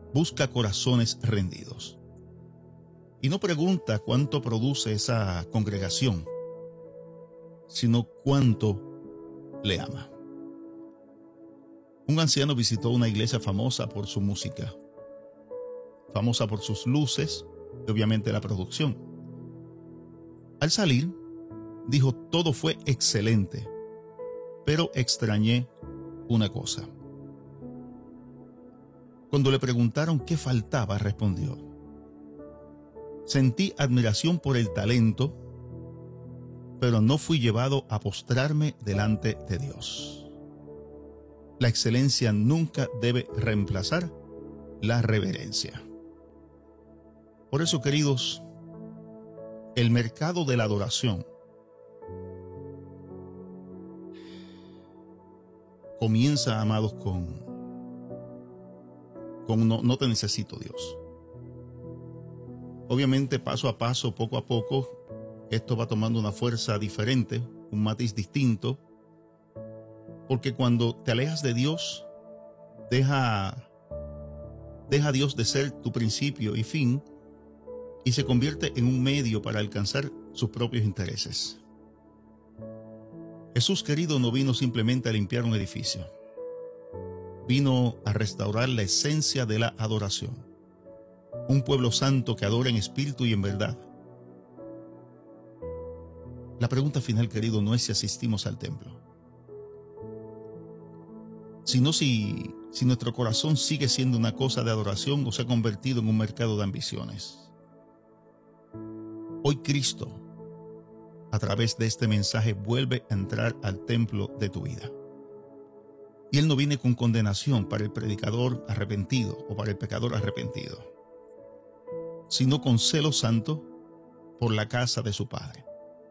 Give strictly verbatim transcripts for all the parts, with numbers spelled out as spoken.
busca corazones rendidos. Y no pregunta cuánto produce esa congregación, sino cuánto le ama. Un anciano visitó una iglesia famosa por su música, famosa por sus luces y obviamente la producción. Al salir, dijo: todo fue excelente, pero extrañé una cosa. Cuando le preguntaron qué faltaba, respondió: sentí admiración por el talento, pero no fui llevado a postrarme delante de Dios. La excelencia nunca debe reemplazar la reverencia. Por eso, queridos, el mercado de la adoración comienza, amados, con, con no, no te necesito, Dios. Obviamente, paso a paso, poco a poco, esto va tomando una fuerza diferente, un matiz distinto, porque cuando te alejas de Dios, deja, deja a Dios de ser tu principio y fin, y se convierte en un medio para alcanzar sus propios intereses. Jesús, querido, no vino simplemente a limpiar un edificio. Vino a restaurar la esencia de la adoración. Un pueblo santo que adora en espíritu y en verdad. La pregunta final, querido, no es si asistimos al templo, sino si, si nuestro corazón sigue siendo una cosa de adoración o se ha convertido en un mercado de ambiciones. Hoy Cristo, a través de este mensaje, vuelve a entrar al templo de tu vida. Y Él no viene con condenación para el predicador arrepentido o para el pecador arrepentido, sino con celo santo por la casa de su Padre.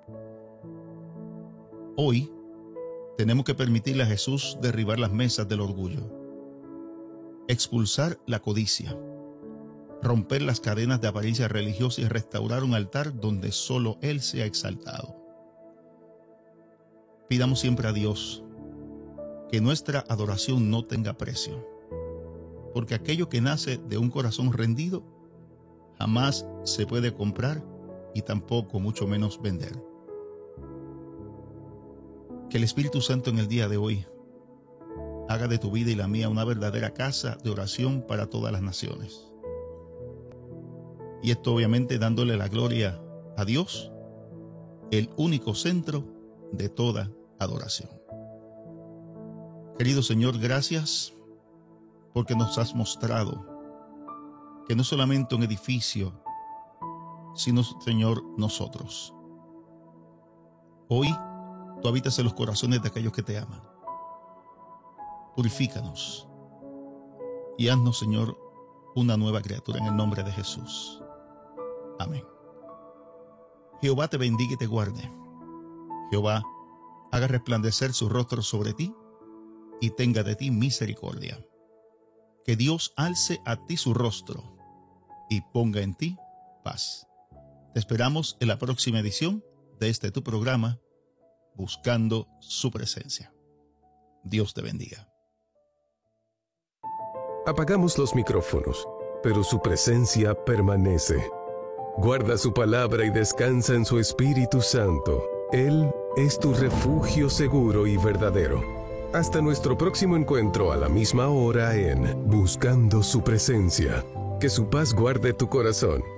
Hoy tenemos que permitirle a Jesús derribar las mesas del orgullo, expulsar la codicia, romper las cadenas de apariencia religiosa y restaurar un altar donde solo Él sea exaltado. Pidamos siempre a Dios que nuestra adoración no tenga precio, porque aquello que nace de un corazón rendido jamás se puede comprar y tampoco mucho menos vender. Que el Espíritu Santo en el día de hoy haga de tu vida y la mía una verdadera casa de oración para todas las naciones. Y esto obviamente dándole la gloria a Dios, el único centro de toda adoración. Querido Señor, gracias porque nos has mostrado que no solamente un edificio, sino, Señor, nosotros. Hoy tú habitas en los corazones de aquellos que te aman. Purifícanos y haznos, Señor, una nueva criatura en el nombre de Jesús. Amén. Jehová te bendiga y te guarde. Jehová haga resplandecer su rostro sobre ti y tenga de ti misericordia. Que Dios alce a ti su rostro y ponga en ti paz. Te esperamos en la próxima edición de este tu programa, Buscando su Presencia. Dios te bendiga. Apagamos los micrófonos, pero su presencia permanece. Guarda su palabra y descansa en su Espíritu Santo. Él es tu refugio seguro y verdadero. Hasta nuestro próximo encuentro a la misma hora en Buscando su Presencia. Que su paz guarde tu corazón.